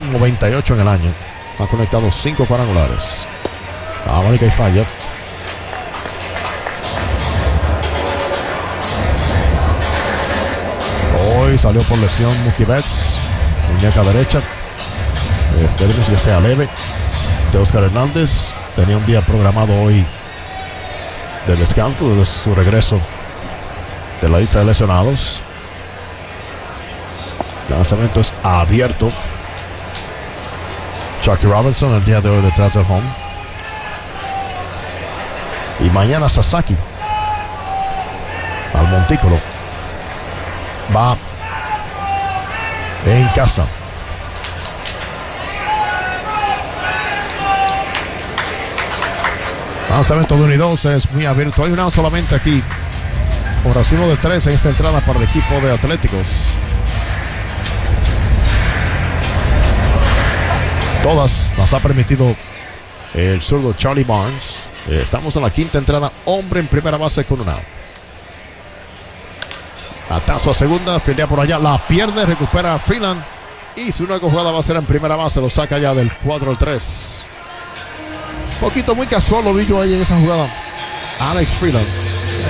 98 en el año. Ha conectado 5 cuadrangulares. Mónica y falla. Hoy salió por lesión Mookie Betts, muñeca derecha. Esperemos que sea leve. De Oscar Hernández tenía un día programado hoy de descanso desde su regreso de la lista de lesionados. Lanzamiento es abierto. Chucky Robinson el día de hoy detrás del home. Y mañana Sasaki al montículo. Va en casa. Lanzamiento de 1 y 2 es muy abierto. Hay una solamente aquí. Un racimo de 3 en esta entrada para el equipo de Atléticos. Todas las ha permitido el zurdo Charlie Barnes. Estamos en la quinta entrada. Hombre en primera base con un out. Atazo a segunda. Fildea por allá. La pierde. Recupera a Freeland. Y su nueva jugada va a ser en primera base. Lo saca ya del 4 al 3. Un poquito muy casual lo vi yo ahí en esa jugada. Alex Freeland.